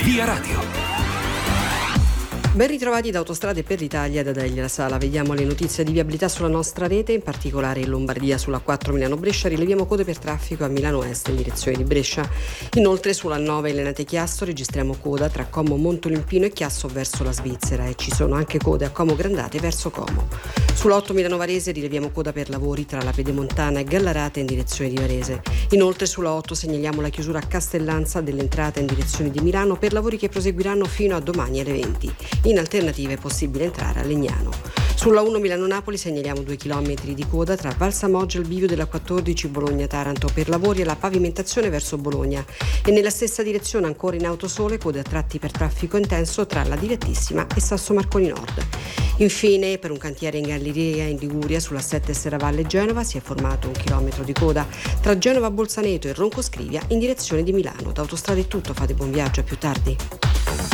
Via Radio. Ben ritrovati da Autostrade per l'Italia da Delia La Sala. Vediamo le notizie di viabilità sulla nostra rete, in particolare in Lombardia sulla 4 Milano-Brescia rileviamo code per traffico a Milano Est in direzione di Brescia. Inoltre sulla 9 Lenate-Chiasso registriamo coda tra Como Montolimpino e Chiasso verso la Svizzera e ci sono anche code a Como Grandate verso Como. Sulla 8 Milano Varese rileviamo coda per lavori tra la Pedemontana e Gallarate in direzione di Varese. Inoltre sulla 8 segnaliamo la chiusura a Castellanza dell'entrata in direzione di Milano per lavori che proseguiranno fino a domani alle 20. In alternativa è possibile entrare a Legnano. Sulla 1 Milano-Napoli segnaliamo 2 km di coda tra Valsamoggia e il bivio della 14 Bologna-Taranto per lavori e la pavimentazione verso Bologna e nella stessa direzione ancora in autosole code a tratti per traffico intenso tra la Direttissima e Sasso Marconi Nord. Infine per un cantiere in Galleria in Liguria sulla 7 Serravalle Genova si è formato 1 chilometro di coda tra Genova Bolzaneto e Ronco Scrivia in direzione di Milano. Da Autostrade è tutto, fate buon viaggio, a più tardi.